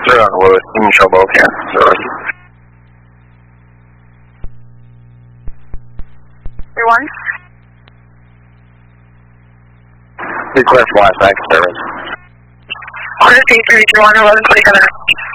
Roger on Lewis, you can show both hands. Everyone? Request last night service. Order 331, 11, 27.